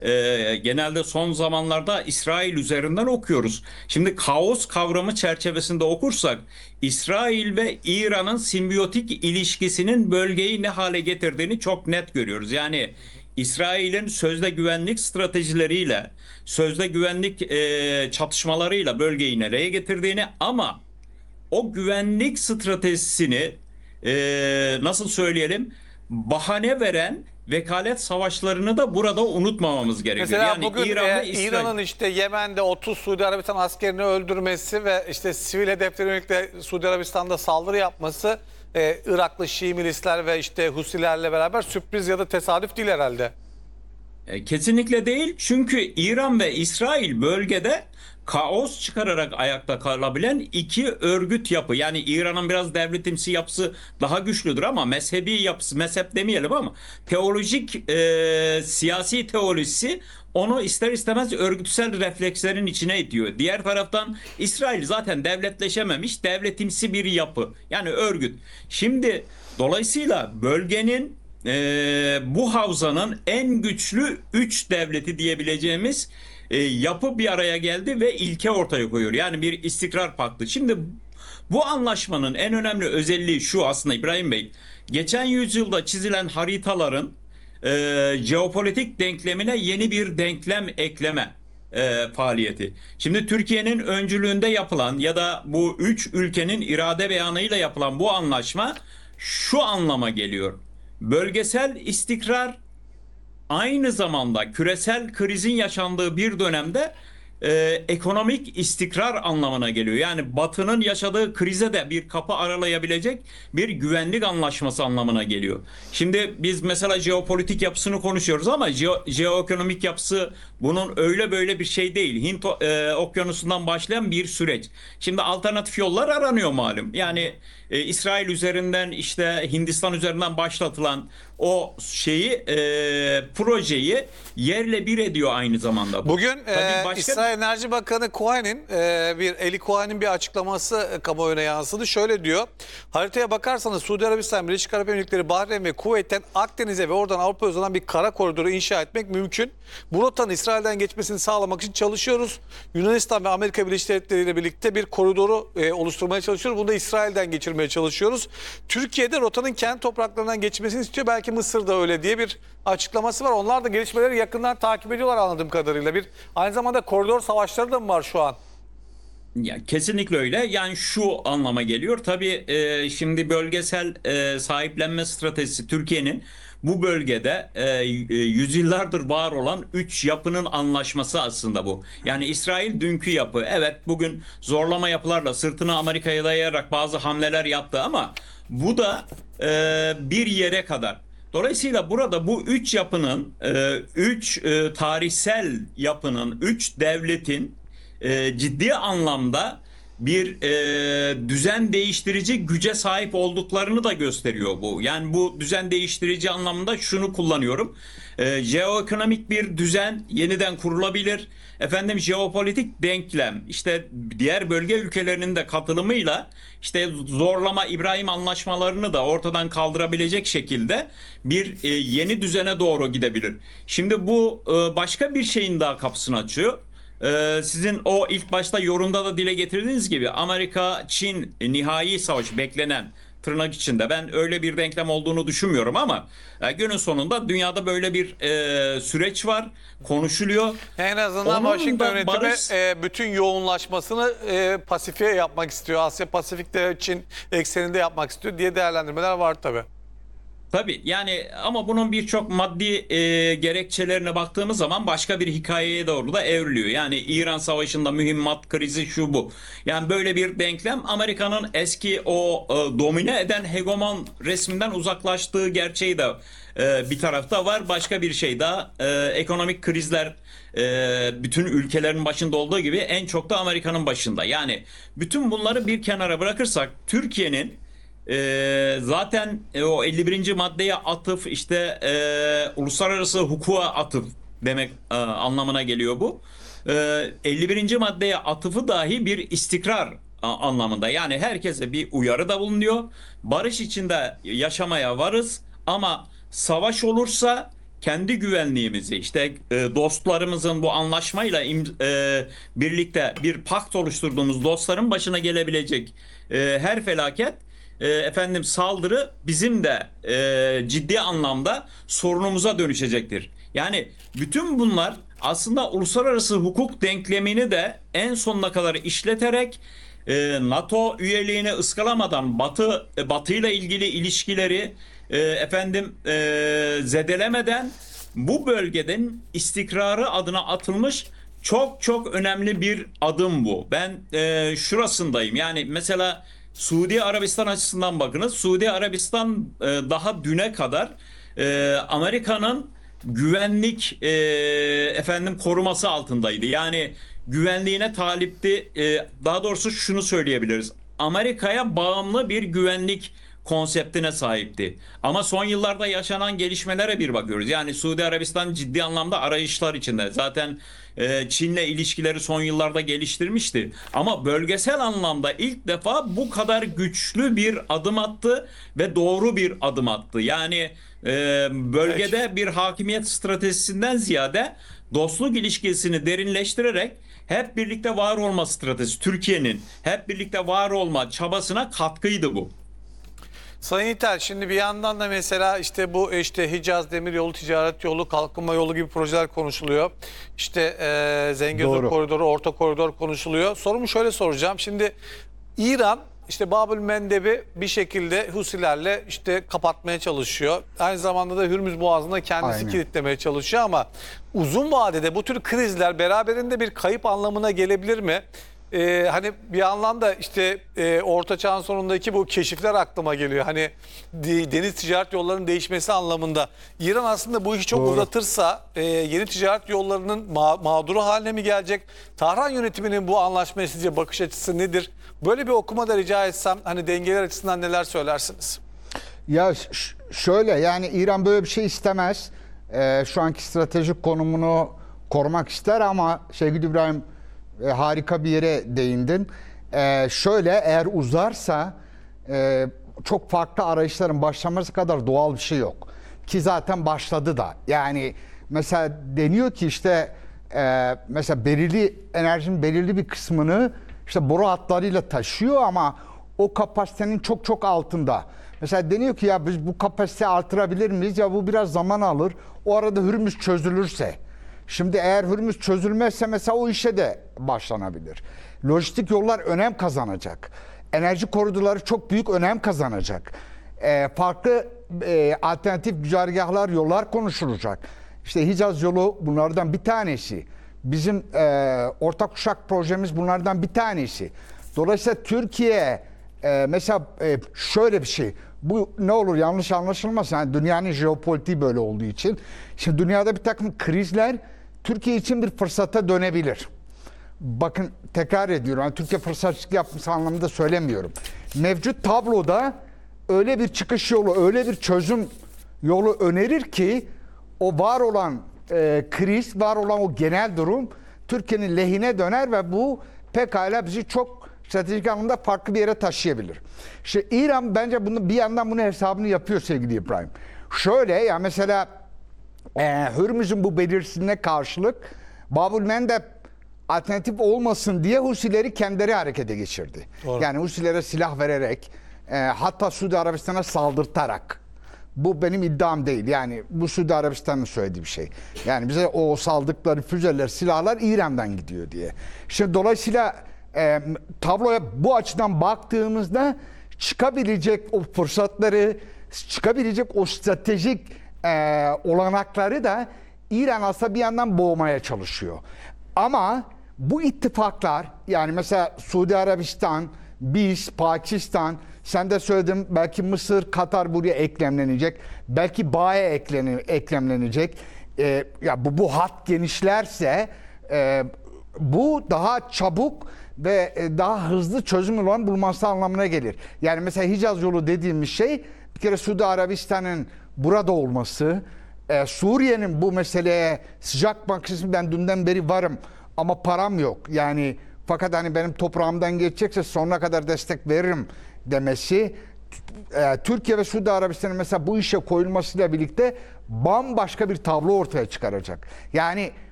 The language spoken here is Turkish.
genelde son zamanlarda İsrail üzerinden okuyoruz. Şimdi kaos kavramı çerçevesinde okursak İsrail ve İran'ın simbiyotik ilişkisinin bölgeyi ne hale getirdiğini çok net görüyoruz. Yani İsrail'in sözde güvenlik stratejileriyle, sözde güvenlik çatışmalarıyla bölgeyi nereye getirdiğini, ama o güvenlik stratejisini nasıl söyleyelim, bahane veren vekalet savaşlarını da burada unutmamamız gerekiyor. Mesela Yani bugün İran ve İsrail. İran'ın işte Yemen'de 30 Suudi Arabistan askerini öldürmesi ve işte sivil hedeflere yönelik de Suudi Arabistan'da saldırı yapması Iraklı Şii milisler ve işte Husilerle beraber sürpriz ya da tesadüf değil herhalde. Kesinlikle değil. Çünkü İran ve İsrail bölgede kaos çıkararak ayakta kalabilen iki örgüt yapı. Yani İran'ın biraz devletimsi yapısı daha güçlüdür ama mezhebi yapısı, mezhep demeyelim ama teolojik siyasi teolojisi onu ister istemez örgütsel reflekslerin içine itiyor. Diğer taraftan İsrail zaten devletleşememiş, devletimsi bir yapı. Yani örgüt. Şimdi dolayısıyla bölgenin bu havzanın en güçlü üç devleti diyebileceğimiz yapı bir araya geldi ve ilke ortaya koyuyor. Yani bir istikrar paktı. Şimdi bu anlaşmanın en önemli özelliği şu aslında İbrahim Bey. Geçen yüzyılda çizilen haritaların jeopolitik denklemine yeni bir denklem ekleme faaliyeti. Şimdi Türkiye'nin öncülüğünde yapılan ya da bu üç ülkenin irade beyanıyla yapılan bu anlaşma şu anlama geliyor: bölgesel istikrar aynı zamanda küresel krizin yaşandığı bir dönemde ekonomik istikrar anlamına geliyor. Yani Batı'nın yaşadığı krize de bir kapı aralayabilecek bir güvenlik anlaşması anlamına geliyor. Şimdi biz mesela jeopolitik yapısını konuşuyoruz ama jeoekonomik yapısı bunun öyle böyle bir şey değil. Hint okyanusundan başlayan bir süreç. Şimdi alternatif yollar aranıyor malum. Yani İsrail üzerinden, işte Hindistan üzerinden başlatılan o projeyi yerle bir ediyor aynı zamanda bu. Bugün Tabii başka İsrail Enerji Bakanı Cohen'in Eli Cohen'in bir açıklaması kamuoyuna yansıdı. Şöyle diyor: haritaya bakarsanız Suudi Arabistan, Birleşik Arap Emirlikleri, Bahreyn ve Kuveyt'ten Akdeniz'e ve oradan Avrupa'ya uzanan bir kara koridoru inşa etmek mümkün. Bu rotanın İsrail'den geçmesini sağlamak için çalışıyoruz. Yunanistan ve Amerika Birleşik Devletleri ile birlikte bir koridoru oluşturmaya çalışıyoruz. Bunu da İsrail'den geçirmeye çalışıyoruz. Türkiye'de rotanın kendi topraklarından geçmesini istiyor. Belki Mısır'da öyle diye bir açıklaması var. Onlar da gelişmeleri yakından takip ediyorlar anladığım kadarıyla. Aynı zamanda koridor savaşları da mı var şu an? Ya kesinlikle öyle. Yani şu anlama geliyor. Tabii şimdi bölgesel sahiplenme stratejisi Türkiye'nin bu bölgede yüzyıllardır var olan üç yapının anlaşması aslında bu. Yani İsrail dünkü yapı. Evet, bugün zorlama yapılarla sırtını Amerika'ya dayayarak bazı hamleler yaptı ama bu da bir yere kadar. Dolayısıyla burada bu üç yapının, tarihsel yapının, üç devletin ciddi anlamda bir düzen değiştirici güce sahip olduklarını da gösteriyor bu. Yani bu düzen değiştirici anlamında şunu kullanıyorum: jeoekonomik bir düzen yeniden kurulabilir. Efendim, jeopolitik denklem, işte diğer bölge ülkelerinin de katılımıyla işte zorlama İbrahim anlaşmalarını da ortadan kaldırabilecek şekilde bir yeni düzene doğru gidebilir. Şimdi bu başka bir şeyin daha kapısını açıyor. Sizin o ilk başta yorumda da dile getirdiğiniz gibi Amerika-Çin nihai savaşı beklenen, tırnak içinde, ben öyle bir denklem olduğunu düşünmüyorum ama günün sonunda dünyada böyle bir süreç var, konuşuluyor. En azından Onun Washington da yönetimi barış bütün yoğunlaşmasını Pasifik'e yapmak istiyor. Asya Pasifik'te Çin ekseninde yapmak istiyor diye değerlendirmeler var tabii. Tabii, yani ama bunun birçok maddi gerekçelerine baktığımız zaman başka bir hikayeye doğru da evriliyor. Yani İran Savaşı'nda mühimmat krizi, şu bu. Yani böyle bir denklem Amerika'nın eski o domine eden hegemon resminden uzaklaştığı gerçeği de bir tarafta var. Başka bir şey daha, ekonomik krizler bütün ülkelerin başında olduğu gibi en çok da Amerika'nın başında. Yani bütün bunları bir kenara bırakırsak Türkiye'nin zaten o 51. maddeye atıf, işte uluslararası hukuka atıf demek anlamına geliyor bu. 51. maddeye atıfı dahi bir istikrar anlamında. Yani herkese bir uyarıda bulunuyor. Barış içinde yaşamaya varız ama savaş olursa kendi güvenliğimizi, işte dostlarımızın bu anlaşmayla birlikte bir pakt oluşturduğumuz dostların başına gelebilecek her felaket, efendim saldırı bizim de ciddi anlamda sorunumuza dönüşecektir. Yani bütün bunlar aslında uluslararası hukuk denklemini de en sonuna kadar işleterek NATO üyeliğini ıskalamadan Batı ile ilgili ilişkileri zedelemeden bu bölgenin istikrarı adına atılmış çok çok önemli bir adım bu. Ben şurasındayım. Yani mesela Suudi Arabistan açısından bakınız. Suudi Arabistan daha düne kadar Amerika'nın güvenlik koruması altındaydı. Yani güvenliğine talipti. Daha doğrusu şunu söyleyebiliriz. Amerika'ya bağımlı bir güvenlik konseptine sahipti. Ama son yıllarda yaşanan gelişmelere bir bakıyoruz. Yani Suudi Arabistan ciddi anlamda arayışlar içinde. Zaten Çin'le ilişkileri son yıllarda geliştirmişti. Ama bölgesel anlamda ilk defa bu kadar güçlü bir adım attı ve doğru bir adım attı. Yani bölgede bir hakimiyet stratejisinden ziyade dostluk ilişkisini derinleştirerek hep birlikte var olma stratejisi, Türkiye'nin hep birlikte var olma çabasına katkıydı bu. Sayın İtel, şimdi bir yandan da mesela işte bu işte Hicaz Demiryolu, Ticaret Yolu, Kalkınma Yolu gibi projeler konuşuluyor. İşte Zengezur Koridoru, Orta Koridor konuşuluyor. Sorumu şöyle soracağım. Şimdi İran işte Babül Mendeb'i bir şekilde Husilerle işte kapatmaya çalışıyor. Aynı zamanda da Hürmüz Boğazı'nda kendisi kilitlemeye çalışıyor ama uzun vadede bu tür krizler beraberinde bir kayıp anlamına gelebilir mi? Hani bir anlamda işte Orta Çağ'ın sonundaki bu keşifler aklıma geliyor. Hani deniz ticaret yollarının değişmesi anlamında. İran aslında bu işi çok uzatırsa yeni ticaret yollarının mağduru haline mi gelecek? Tahran yönetiminin bu anlaşmaya sizce bakış açısı nedir? Böyle bir okuma da rica etsem, hani dengeler açısından neler söylersiniz? Ya şöyle, yani İran böyle bir şey istemez. Şu anki stratejik konumunu korumak ister ama sevgili İbrahim, harika bir yere değindin. Şöyle, eğer uzarsa çok farklı arayışların başlaması kadar doğal bir şey yok. Ki zaten başladı da. Yani mesela deniyor ki işte mesela enerjinin belirli bir kısmını işte boru hatlarıyla taşıyor ama o kapasitenin çok çok altında. Mesela deniyor ki ya biz bu kapasiteyi artırabilir miyiz? Ya bu biraz zaman alır. O arada Hürmüz çözülürse. Şimdi eğer Hürmüz çözülmezse mesela o işe de başlanabilir. Lojistik yollar önem kazanacak. Enerji koridorları çok büyük önem kazanacak. Farklı alternatif güzergahlar, yollar konuşulacak. İşte Hicaz yolu bunlardan bir tanesi. Bizim ortak kuşak projemiz bunlardan bir tanesi. Dolayısıyla Türkiye mesela şöyle bir şey. Bu ne olur yanlış anlaşılmasın. Yani dünyanın jeopolitiği böyle olduğu için. Şimdi dünyada bir takım krizler Türkiye için bir fırsata dönebilir. Bakın tekrar ediyorum. Yani Türkiye fırsatçılık yapması anlamında söylemiyorum. Mevcut tabloda öyle bir çıkış yolu, öyle bir çözüm yolu önerir ki o var olan kriz, var olan o genel durum Türkiye'nin lehine döner ve bu pekala bizi çok stratejik anlamda farklı bir yere taşıyabilir. İşte İran bence bunu bir yandan bunun hesabını yapıyor sevgili İbrahim. Şöyle ya mesela Hürmüz'ün bu belirsizliğine karşılık Babül Mendeb alternatif olmasın diye Husileri kendileri harekete geçirdi. Doğru. Yani Husilere silah vererek hatta Suudi Arabistan'a saldırtarak. Bu benim iddiam değil. Yani bu Suudi Arabistan'ın söylediği bir şey. Yani bize o saldıkları füzeler, silahlar İran'dan gidiyor diye. Şimdi dolayısıyla tabloya bu açıdan baktığımızda çıkabilecek o fırsatları, çıkabilecek o stratejik olanakları da İran aslında bir yandan boğmaya çalışıyor. Ama bu ittifaklar, yani mesela Suudi Arabistan, biz, Pakistan, sen de söyledin, belki Mısır, Katar buraya eklemlenecek. Belki BAE eklemlenecek. Ya bu hat genişlerse bu daha çabuk ve daha hızlı çözüm olan bulması anlamına gelir. Yani mesela Hicaz yolu dediğimiz şey bir kere Suudi Arabistan'ın burada olması, Suriye'nin bu meseleye sıcak bakışı, ben dünden beri varım ama param yok. Yani fakat hani benim toprağımdan geçecekse sonuna kadar destek veririm demesi Türkiye ve Suudi Arabistan'ın mesela bu işe koyulmasıyla birlikte bambaşka bir tablo ortaya çıkaracak. Yani